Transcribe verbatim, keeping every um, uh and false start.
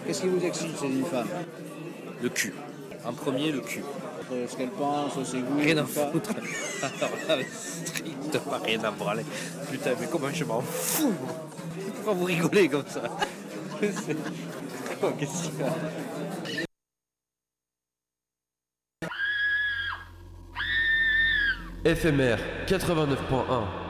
Qu'est-ce qui vous excite chez une femme? Le cul. En premier, le cul. Euh, Ce qu'elle pense, ses goûts, Rien à tout ça. foutre. Alors là, strictement rien à branler. Putain, mais comment je m'en fous, moi. Pourquoi vous rigolez comme ça? C'est- Quoi, qu'est-ce qu'il y a? F M R quatre-vingt-neuf point un